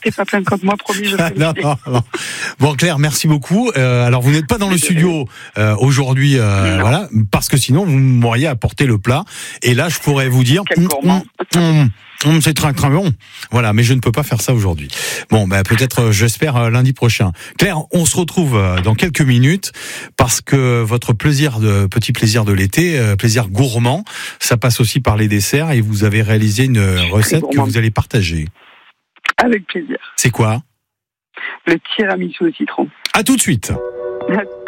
T'es pas plein comme moi, promis, je fais Non, non, non. Bon, Claire, merci beaucoup. Alors, vous n'êtes pas dans le studio aujourd'hui, voilà, parce que sinon, vous m'auriez apporté le plat. Et là, je pourrais vous dire... Quel gourmand. C'est très très bon. Voilà, mais je ne peux pas faire ça aujourd'hui. Bon, peut-être, j'espère, lundi prochain. Claire, on se retrouve dans quelques minutes parce que votre petit plaisir de l'été, plaisir gourmand, ça passe aussi par les desserts et vous avez réalisé une recette que vous allez partager. Avec plaisir. C'est quoi ? Le tiramisu au citron. À tout de suite.